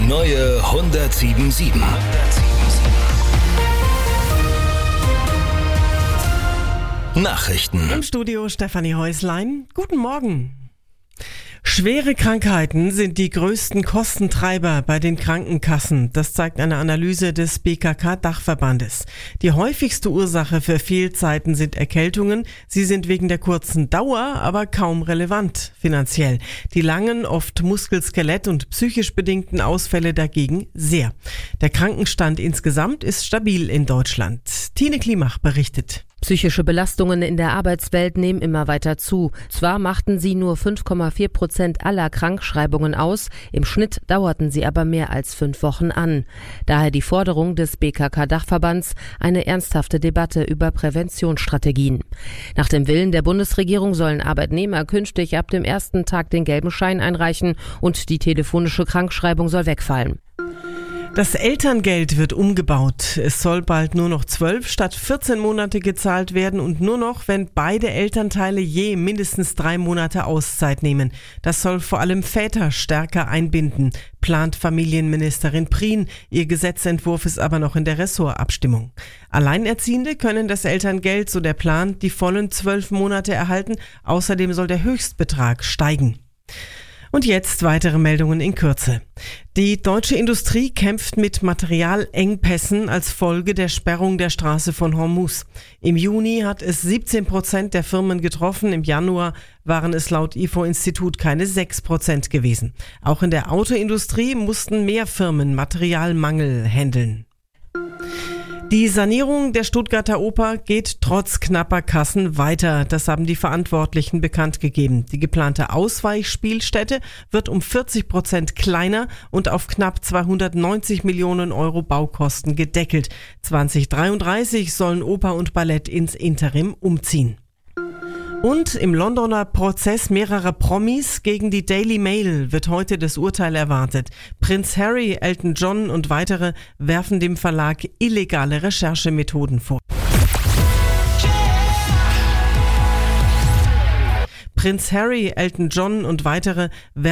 neue 107.7. Nachrichten. Im Studio Stefanie Häuslein. Guten Morgen. Schwere Krankheiten sind die größten Kostentreiber bei den Krankenkassen. Das zeigt eine Analyse des BKK-Dachverbandes. Die häufigste Ursache für Fehlzeiten sind Erkältungen. Sie sind wegen der kurzen Dauer aber kaum relevant finanziell. Die langen, oft Muskel-, Skelett- und psychisch bedingten Ausfälle dagegen sehr. Der Krankenstand insgesamt ist stabil in Deutschland. Tine Klimach berichtet. Psychische Belastungen in der Arbeitswelt nehmen immer weiter zu. Zwar machten sie nur 5,4% aller Krankschreibungen aus, im Schnitt dauerten sie aber mehr als 5 Wochen an. Daher die Forderung des BKK-Dachverbands, eine ernsthafte Debatte über Präventionsstrategien. Nach dem Willen der Bundesregierung sollen Arbeitnehmer künftig ab dem ersten Tag den gelben Schein einreichen und die telefonische Krankschreibung soll wegfallen. Das Elterngeld wird umgebaut. Es soll bald nur noch 12 statt 14 Monate gezahlt werden und nur noch, wenn beide Elternteile je mindestens 3 Monate Auszeit nehmen. Das soll vor allem Väter stärker einbinden, plant Familienministerin Prien. Ihr Gesetzentwurf ist aber noch in der Ressortabstimmung. Alleinerziehende können das Elterngeld, so der Plan, die vollen 12 Monate erhalten. Außerdem soll der Höchstbetrag steigen. Und jetzt weitere Meldungen in Kürze. Die deutsche Industrie kämpft mit Materialengpässen als Folge der Sperrung der Straße von Hormuz. Im Juni hat es 17% der Firmen getroffen, im Januar waren es laut IFO-Institut keine 6% gewesen. Auch in der Autoindustrie mussten mehr Firmen Materialmangel handeln. Die Sanierung der Stuttgarter Oper geht trotz knapper Kassen weiter. Das haben die Verantwortlichen bekannt gegeben. Die geplante Ausweichspielstätte wird um 40% kleiner und auf knapp 290 Millionen Euro Baukosten gedeckelt. 2033 sollen Oper und Ballett ins Interim umziehen. Und im Londoner Prozess mehrerer Promis gegen die Daily Mail wird heute das Urteil erwartet. Prinz Harry, Elton John und weitere werfen dem Verlag illegale Recherchemethoden vor. Prinz Harry, Elton John und weitere